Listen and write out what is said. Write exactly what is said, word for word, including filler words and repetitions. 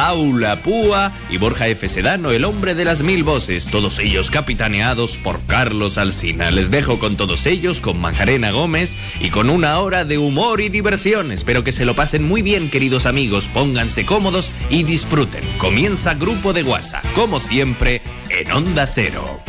Paula Púa y Borja F. Sedano, el hombre de las mil voces, todos ellos capitaneados por Carlos Alsina. Les dejo con todos ellos, con Macarena Gómez y con una hora de humor y diversión. Espero que se lo pasen muy bien, queridos amigos, pónganse cómodos y disfruten. Comienza Grupo de WhatsApp, como siempre, en Onda Cero.